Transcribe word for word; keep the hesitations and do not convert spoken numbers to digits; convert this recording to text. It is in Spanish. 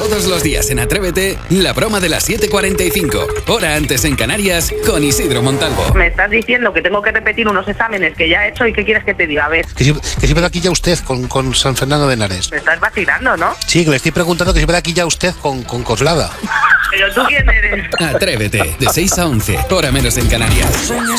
Todos los días en Atrévete, la broma de las siete cuarenta y cinco, hora antes en Canarias, con Isidro Montalvo. Me estás diciendo que tengo que repetir unos exámenes que ya he hecho y ¿qué quieres que te diga? A ver. Que si, que si ve aquí ya usted con, con San Fernando de Henares. Me estás vacilando, ¿no? Sí, que le estoy preguntando que si ve aquí ya usted con, con Coslada. ¿Pero tú quién eres? Atrévete, de seis a once, hora menos en Canarias.